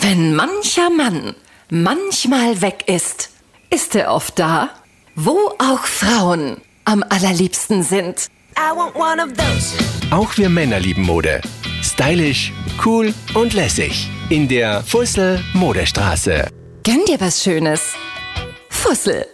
Wenn mancher Mann manchmal weg ist, ist er oft da, wo auch Frauen am allerliebsten sind. I want one of those. Auch wir Männer lieben Mode. Stylisch, cool und lässig. In der Fussel Modestraße. Gönn dir was Schönes. Fussel.